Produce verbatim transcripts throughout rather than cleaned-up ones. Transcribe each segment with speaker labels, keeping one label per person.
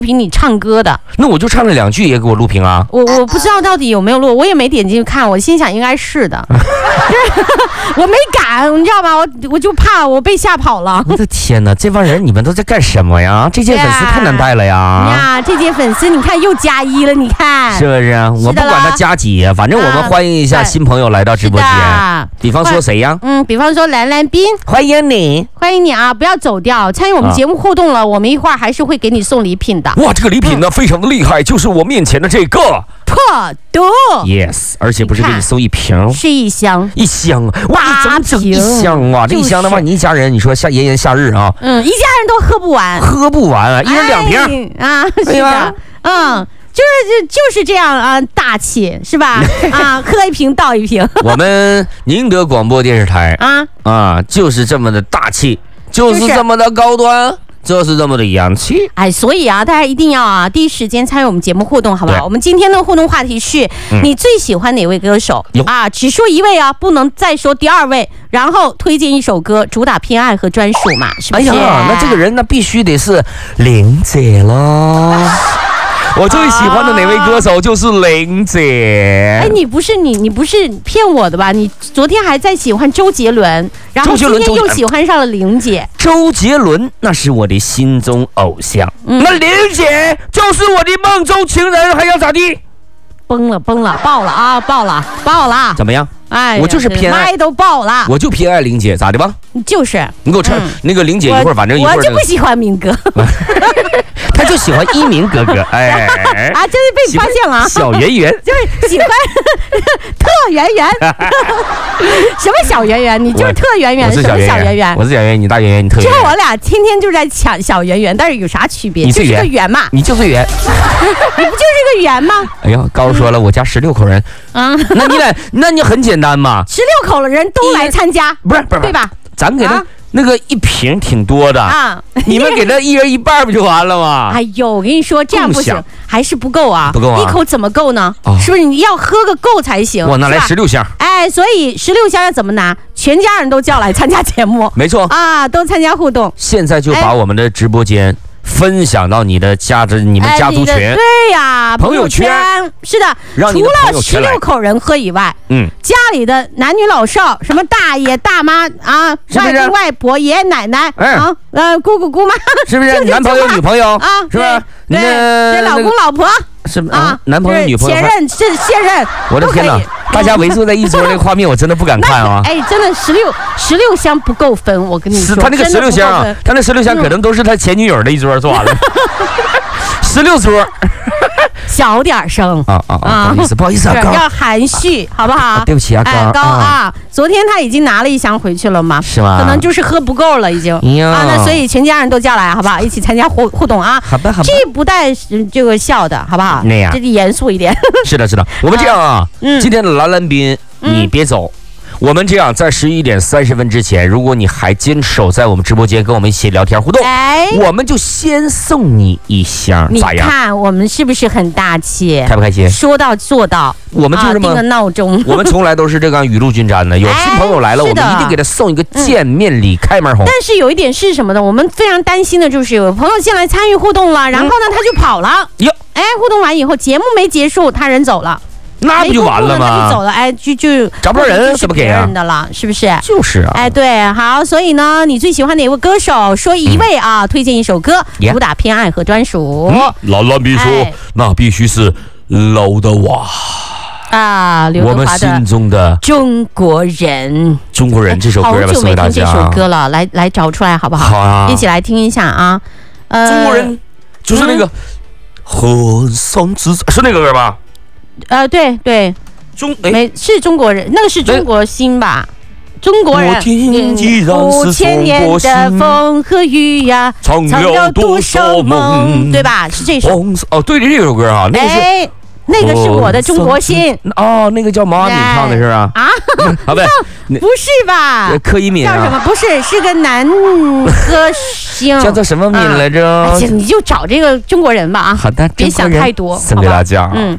Speaker 1: 屏你唱歌的，
Speaker 2: 那我就唱了两句也给我录屏啊。
Speaker 1: 我我不知道到底有没有录，我也没点进去看，我心想应该是的，我没敢，你知道吗？我我就怕我被吓跑了。
Speaker 2: 我的天哪，这帮人你们都在干什么呀？这届粉丝太难带了呀！
Speaker 1: 呀，这届粉丝你看又加一了，你看
Speaker 2: 是不是？我不管他加几，反正我们欢迎一下新朋友来到直播间。比方说谁呀？
Speaker 1: 嗯，比方说兰兰斌，
Speaker 2: 欢迎你，
Speaker 1: 欢迎你啊！不要走掉，参与我们节目互动了，我们一会儿还是会给你送礼品的。
Speaker 2: 哇，这个礼品呢、嗯、非常的厉害，就是我面前的这个
Speaker 1: 破毒
Speaker 2: ，yes， 而且不是给你送一瓶，
Speaker 1: 是一箱，
Speaker 2: 一箱，哇，你怎么整一箱啊？这一箱的话，你一家人，你说夏炎炎夏日啊，
Speaker 1: 嗯，一家人都喝不完，
Speaker 2: 喝不完啊，一人两瓶、
Speaker 1: 哎、啊，是的，嗯。就是就就是这样啊，大气是吧？啊，喝一瓶倒一瓶。
Speaker 2: 我们宁德广播电视台啊啊，就是这么的大气，就是这么的高端。就是这么的洋气，
Speaker 1: 哎，所以啊，大家一定要啊，第一时间参与我们节目互动，好不好？我们今天的互动话题是、嗯、你最喜欢哪位歌手啊？只说一位啊，不能再说第二位，然后推荐一首歌，主打偏爱和专属嘛，是不是？
Speaker 2: 哎呀，那这个人那必须得是玲姐咯。我最喜欢的哪位歌手就是玲姐。
Speaker 1: 哎，你不是你你不是骗我的吧？你昨天还在喜欢周杰伦，然后今天又喜欢上了玲姐。
Speaker 2: 周杰伦那是我的心中偶像，嗯、那玲姐就是我的梦中情人，还要咋地？
Speaker 1: 崩了崩了，爆了啊，爆了爆了！
Speaker 2: 怎么样？
Speaker 1: 哎，
Speaker 2: 我就是偏爱，
Speaker 1: 麦都爆了，
Speaker 2: 我就偏爱玲姐，咋的吧？
Speaker 1: 就是，
Speaker 2: 你给我唱、嗯、那个玲姐一会儿，反正一会儿、那
Speaker 1: 个、我就不喜欢民歌，
Speaker 2: 他就喜欢一鸣哥哥，哎
Speaker 1: 啊，真是被你发现了，
Speaker 2: 小圆圆
Speaker 1: 就是喜欢特圆圆，什么小圆圆？你就是特圆圆，什么小圆圆？
Speaker 2: 我是小圆圆，你大圆圆，你特圆圆。
Speaker 1: 之后我俩天天就在抢小圆圆，但是有啥区别？
Speaker 2: 你
Speaker 1: 就是个圆嘛，
Speaker 2: 你就是圆，
Speaker 1: 你不就是个圆吗？
Speaker 2: 哎呀，高说了，我家十六口人啊，那你俩，那你很简单嘛，
Speaker 1: 十六口的人都来参加，
Speaker 2: 不是不是，
Speaker 1: 对吧？
Speaker 2: 咱给他。啊那个一瓶挺多的啊，你们给他一人一半不就完了吗？
Speaker 1: 哎呦，我跟你说这样不行，还是不够啊，
Speaker 2: 不够啊，
Speaker 1: 一口怎么够呢？哦、是不是你要喝个够才行？
Speaker 2: 我拿来十六箱。
Speaker 1: 哎，所以十六箱要怎么拿？全家人都叫来参加节目，
Speaker 2: 没错
Speaker 1: 啊，都参加互动。
Speaker 2: 现在就把我们的直播间。分享到你的家的你们家族群，
Speaker 1: 哎、对呀，
Speaker 2: 朋友圈
Speaker 1: 是的，
Speaker 2: 让你的
Speaker 1: 除了十六口人喝以外，
Speaker 2: 嗯，
Speaker 1: 家里的男女老少，什么大爷大妈啊，外公外婆、爷爷奶奶、嗯、啊，呃，姑姑姑妈，
Speaker 2: 是不是？男朋友女朋友啊，是吧？
Speaker 1: 对对，老公老婆。
Speaker 2: 是啊，男朋友女朋友，
Speaker 1: 前任是现任，
Speaker 2: 我的天哪！大家围坐在一桌，那个画面我真的不敢看啊！
Speaker 1: 哎，真的十六十六箱不够分，我跟你说，
Speaker 2: 他那个十六箱啊，他那十六箱可能都是他前女友的一桌做完了，十六桌。
Speaker 1: 小点声
Speaker 2: 啊啊啊！不好意思，不好意思啊，
Speaker 1: 要含蓄，好不好？
Speaker 2: 对不起啊，高
Speaker 1: 高啊！昨天他已经拿了一箱回去了嘛？
Speaker 2: 是吗？
Speaker 1: 可能就是喝不够了，已经啊。那所以全家人都叫来，好不好？一起参加互互动啊！
Speaker 2: 好吧，好吧。
Speaker 1: 这不带这个笑的，好不好？
Speaker 2: 那样，
Speaker 1: 这严肃一点。
Speaker 2: 是的，是的。我们这样啊，今天的兰兰斌，你别走。我们这样，在十一点三十分之前，如果你还坚守在我们直播间跟我们一起聊天互动，哎，我们就先送你一箱，咋样？
Speaker 1: 你看我们是不是很大气？
Speaker 2: 开不开心？
Speaker 1: 说到做到。
Speaker 2: 我们就这么、
Speaker 1: 啊、定个闹钟，
Speaker 2: 我们从来都是这个雨露均沾的。有新朋友来了，哎、我们一定给他送一个见面礼，嗯、开门红。
Speaker 1: 但是有一点是什么呢？我们非常担心的就是有朋友进来参与互动了，然后呢、嗯、他就跑了。哟，哎，互动完以后节目没结束，他人走了。
Speaker 2: 那不就完了吗？
Speaker 1: 他就走了，哎，就就
Speaker 2: 找不着人，怎么给啊？
Speaker 1: 人的了，是不是？
Speaker 2: 就是啊。
Speaker 1: 哎，对，好，所以呢，你最喜欢哪位歌手？说一位啊，嗯、推荐一首歌，主打偏爱和专属。
Speaker 2: 兰兰别说，哎、那必须是刘德华
Speaker 1: 啊，刘德华的
Speaker 2: 我们心中的
Speaker 1: 中国人。
Speaker 2: 中国人这首歌要送给大家。
Speaker 1: 好久没听这首歌了，来来找出来好不好？
Speaker 2: 好啊，
Speaker 1: 一起来听一下啊。
Speaker 2: 呃，中国人就是那个河上之是那个歌吧？
Speaker 1: 呃，对对，
Speaker 2: 中
Speaker 1: 没是中国人，那个是中国心吧？中国人，五千年的风和雨呀，
Speaker 2: 藏了多少梦，
Speaker 1: 对吧？是这首。
Speaker 2: 哦，对，这首歌啊，那个是。
Speaker 1: 哎那个是我的中国心
Speaker 2: 哦，那个叫毛阿敏唱的是吧？
Speaker 1: 啊，
Speaker 2: 好呗，
Speaker 1: 不是吧？
Speaker 2: 柯以敏
Speaker 1: 叫什么？不是，是个男歌星，
Speaker 2: 叫做什么敏来着？
Speaker 1: 你就找这个中国人吧啊！
Speaker 2: 好的，
Speaker 1: 别想太多，
Speaker 2: 送给大家。
Speaker 1: 嗯，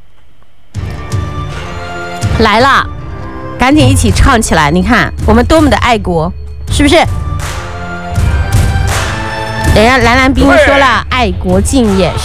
Speaker 1: 来了，赶紧一起唱起来！你看我们多么的爱国，是不是？ 人家蓝蓝冰说了，爱国敬业。